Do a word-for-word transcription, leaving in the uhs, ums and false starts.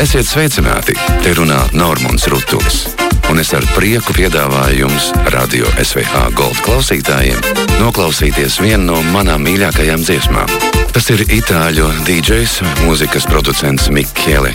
Esiet sveicināti, te runā Normons Rutulis. Un es ar prieku piedāvāju jums, Radio S V H Gold klausītājiem, noklausīties vienu no manām mīļākajām dziesmām. Tas ir itāļu dīdžejs, mūzikas producents Michele